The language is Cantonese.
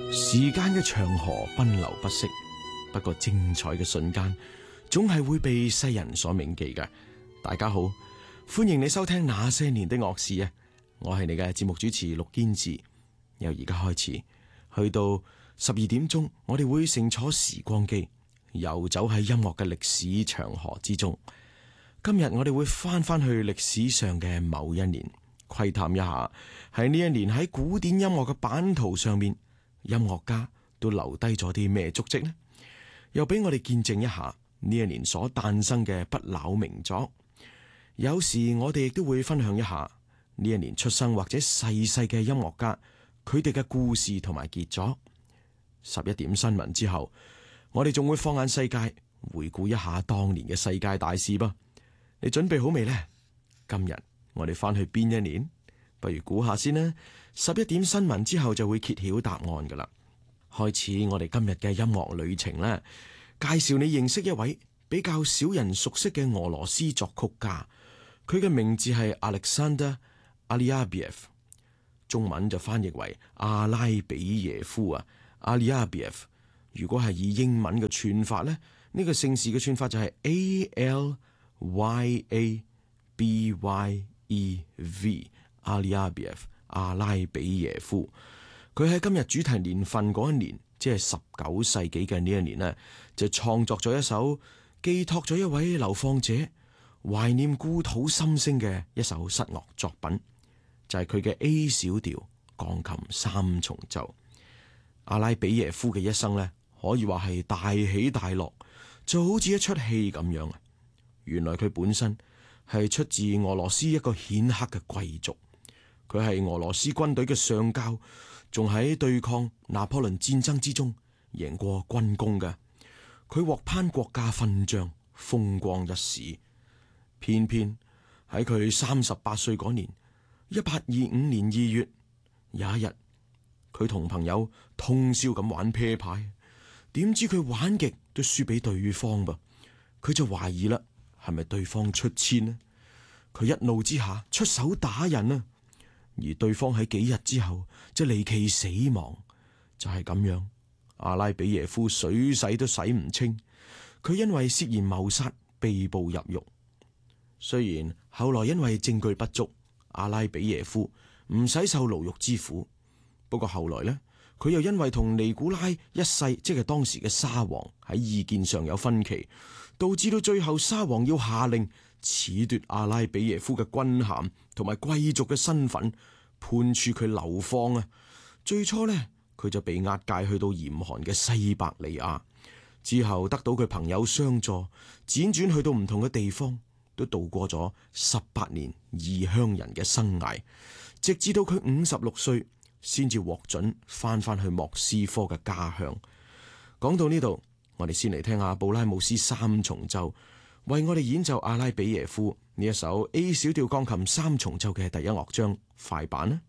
時間嘅長河奔流不息，不過精彩嘅瞬間總係會被世人所銘記嘅。大家好，歡迎你收聽那些年的樂事啊！我係你嘅節目主持陸堅志。由而家開始，去到12點鐘，我哋會乘坐時光機，遊走喺音樂嘅歷史長河之中。今日我哋會翻去歷史上嘅某一年，窺探一下喺呢一年喺古典音樂嘅版圖上面，音樂家都留低咗啲咩足跡呢？又俾我哋見證一下呢一年所誕生嘅不朽名作。有時我哋亦都會分享一下呢一年出生或者逝世嘅音樂家，佢哋嘅故事同埋傑作。11點新聞之後，我哋仲會放眼世界，回顧一下當年嘅世界大事噃。你準備好未呢？今日我哋翻去邊一年？不如估下先啦。11點新聞之後就會揭曉答案噶啦。開始我哋今日嘅音樂旅程啦，介紹你認識一位比較少人熟悉嘅俄羅斯作曲家，佢嘅名字係 Alexander Alexander， 中文就翻譯為阿拉比耶夫啊。Alexander 如果係以英文嘅串法呢，呢個姓氏嘅串法就係 ALYABYEV。阿拉比耶夫，佢喺今日主題年份嗰一年，即係19世紀嘅呢一年呢，就創作咗一首寄託咗一位流放者懷念故土心聲嘅一首室樂作品，就係佢嘅 A 小調鋼琴三重奏。阿拉比耶夫嘅一生呢，可以話係大起大落，就好似一出戲咁樣啊！原來佢本身係出自俄羅斯一個顯赫嘅貴族。佢係俄羅斯軍隊嘅上校，仲喺對抗拿破崙戰爭之中贏過軍功嘅。佢獲頒國家勳章，風光一時。偏偏喺佢38歲嗰年，1825年2月有一日，佢同朋友通宵咁玩啤牌，點知佢玩極都輸俾對方噃。佢就懷疑啦，係咪對方出千呢？佢一怒之下出手打人啊！而對方喺幾日之後就離奇死亡，就係咁樣。阿拉比耶夫水洗都洗唔清，佢因為涉嫌謀殺被捕入獄。雖然後來因為證據不足，阿拉比耶夫唔使受牢獄之苦，不過後來呢，佢又因為同尼古拉一世，即係當時嘅沙皇喺意見上有分歧，導致到最後沙皇要下令褫奪阿拉比耶夫嘅軍銜同埋貴族嘅身份，判處佢流放啊！最初呢，佢就被押解去到嚴寒嘅西伯利亞，之後得到佢朋友相助，輾轉去到唔同嘅地方，都度過咗18年異鄉人嘅生涯，直至到佢56歲先至獲准翻去莫斯科嘅家鄉。講到呢度，我哋先嚟聽下布拉姆斯三重奏為我哋演奏阿拉比耶夫呢一首 A 小調鋼琴三重奏嘅第一樂章快板啦。